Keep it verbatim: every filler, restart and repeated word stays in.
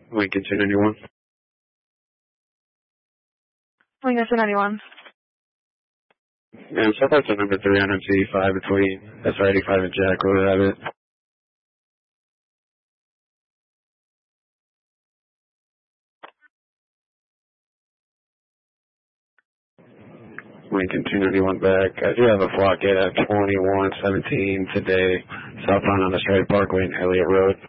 Lincoln two ninety-one. Lincoln two ninety-one. And so far to number three hundred C five between S R eighty-five and Jack. Road Rabbit. Lincoln two ninety-one back. I do have a flock gate at twenty-one seventeen today, southbound on the Straight Parkway and Elliott Road.